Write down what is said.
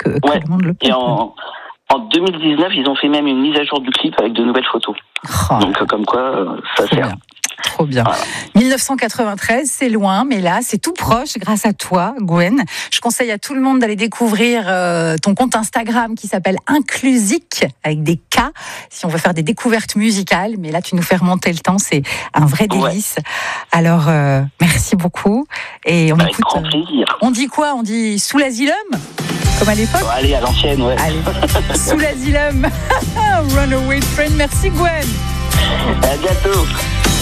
le monde le peut. Et en 2019, ils ont fait même une mise à jour du clip avec de nouvelles photos. Donc comme quoi, ça sert. Bien. Trop bien. Voilà. 1993, c'est loin, mais là, c'est tout proche grâce à toi, Gwen. Je conseille à tout le monde d'aller découvrir ton compte Instagram qui s'appelle Inclusique, avec des K, si on veut faire des découvertes musicales. Mais là, tu nous fais remonter le temps, c'est un vrai délice. Ouais. Alors, merci beaucoup. Et on avec écoute. Grand plaisir. On dit quoi ? On dit sous l'asylum ? Comme à l'époque ? Allez, à l'ancienne, ouais. Allez, sous l'asylum. Runaway Train. Merci, Gwen. À bientôt.